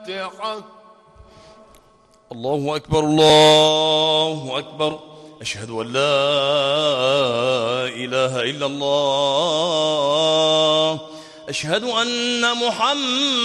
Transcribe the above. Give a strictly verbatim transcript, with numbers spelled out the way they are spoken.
الفاتحة. الله أكبر الله أكبر. أشهد أن لا إله إلا الله. أشهد أن محمد